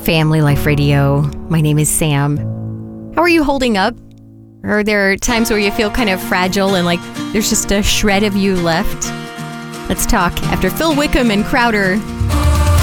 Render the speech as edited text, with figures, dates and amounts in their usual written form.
Family Life Radio. My name is Sam. How are you holding up? Are there times where you feel kind of fragile and like there's just a shred of you left? Let's talk after Phil Wickham and Crowder